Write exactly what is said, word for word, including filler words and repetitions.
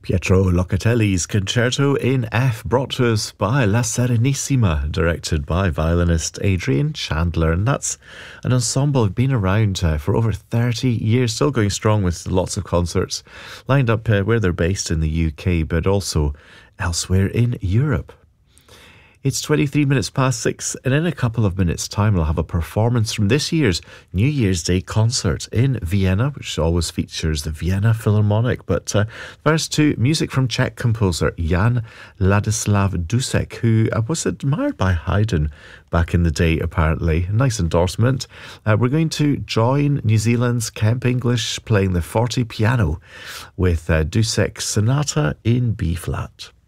Pietro Locatelli's Concerto in F, brought to us by La Serenissima, directed by violinist Adrian Chandler. And that's an ensemble who've been around uh, for over thirty years, still going strong with lots of concerts lined up uh, where they're based in the U K, but also elsewhere in Europe. It's twenty-three minutes past six, and in a couple of minutes' time we'll have a performance from this year's New Year's Day concert in Vienna, which always features the Vienna Philharmonic. But uh, first to music from Czech composer Jan Ladislav Dušek, who uh, was admired by Haydn back in the day, apparently. A nice endorsement. Uh, we're going to join New Zealand's Kemp English playing the forte piano with uh, Dušek's Sonata in B-flat.